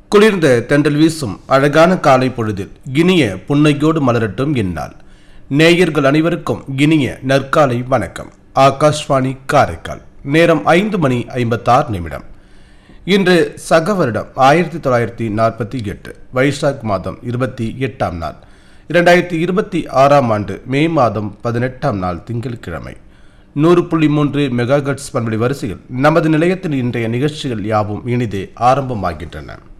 குளிர்ந்த தென்றல் வீசும் அழகான காலை பொழுதில் இனிய புன்னையோடு மலரட்டும் என்னால். நேயர்கள் அனைவருக்கும் இனிய நற்காலை வணக்கம். ஆகாஷ்வாணி காரைக்கால். நேரம் 5:56. இன்று சக வருடம் 1948 வைசாக் மாதம் 28ஆம் நாள், 2026ஆம் ஆண்டு மே மாதம் 18ஆம் நாள் திங்கட்கிழமை. 100.3 மெகாஹெர்ட்ஸ் பண்பலை வரிசையில் நமது நிலையத்தில் இன்றைய நிகழ்ச்சிகள் யாவும் இனிதே ஆரம்பமாகின்றன.